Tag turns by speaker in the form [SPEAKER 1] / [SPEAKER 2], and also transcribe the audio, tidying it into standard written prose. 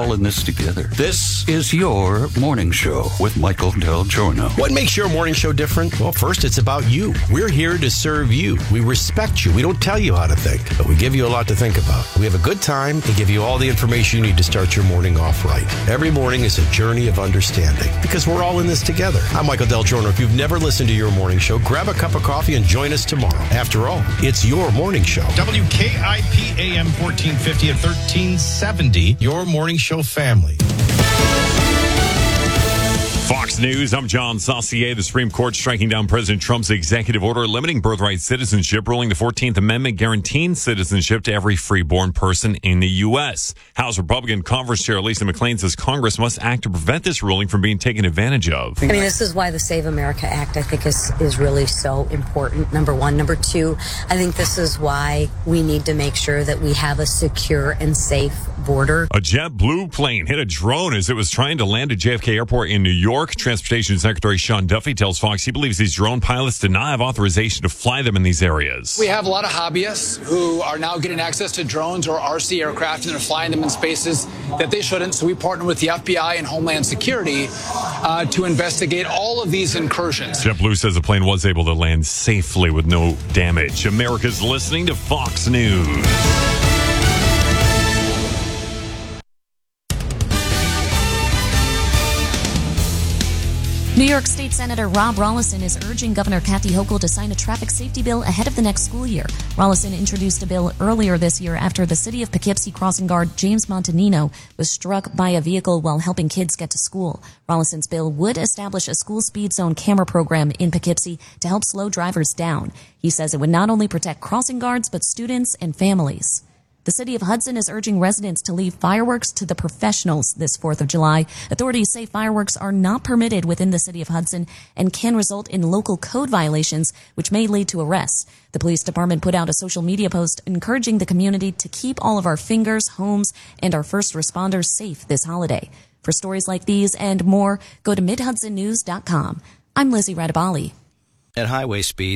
[SPEAKER 1] all in this together. This is your morning show with Michael Del Giorno.
[SPEAKER 2] What makes your morning show different? Well, first, it's about you. We're here to serve you. We respect you. We don't tell you how to think, but we give you a lot to think about. We have a good time and give you all the information you need to start your morning off right. Every morning is a journey of understanding because we're all in this together. I'm Michael Del Giorno. If you've never listened to your morning show, grab a cup of coffee and join us tomorrow. After all, it's your morning show.
[SPEAKER 3] WKIP AM 1450 at 1370, your morning show family.
[SPEAKER 4] Fox News, I'm John Saucier. The Supreme Court striking down President Trump's executive order limiting birthright citizenship, ruling the 14th Amendment guaranteeing citizenship to every freeborn person in the U.S. House Republican Conference Chair Lisa McClain says Congress must act to prevent this ruling from being taken advantage of.
[SPEAKER 5] I mean, this is why the Save America Act, I think, is really so important, number one. Number two, I think this is why we need to make sure that we have a secure and safe border.
[SPEAKER 4] A JetBlue plane hit a drone as it was trying to land at JFK Airport in New York. Transportation Secretary Sean Duffy tells Fox he believes these drone pilots did not have authorization to fly them in these areas.
[SPEAKER 6] We have a lot of hobbyists who are now getting access to drones or RC aircraft and they're flying them in spaces that they shouldn't. So we partner with the FBI and Homeland Security to investigate all of these incursions.
[SPEAKER 4] JetBlue says the plane was able to land safely with no damage. America's listening to Fox News.
[SPEAKER 7] New York State Senator Rob Rolison is urging Governor Kathy Hochul to sign a traffic safety bill ahead of the next school year. Rolison introduced a bill earlier this year after the city of Poughkeepsie crossing guard James Montanino was struck by a vehicle while helping kids get to school. Rollison's bill would establish a school speed zone camera program in Poughkeepsie to help slow drivers down. He says it would not only protect crossing guards, but students and families. The city of Hudson is urging residents to leave fireworks to the professionals this 4th of July. Authorities say fireworks are not permitted within the city of Hudson and can result in local code violations, which may lead to arrests. The police department put out a social media post encouraging the community to keep all of our fingers, homes, and our first responders safe this holiday. For stories like these and more, go to MidHudsonNews.com. I'm Lizzie Radabali.
[SPEAKER 1] At highway speed,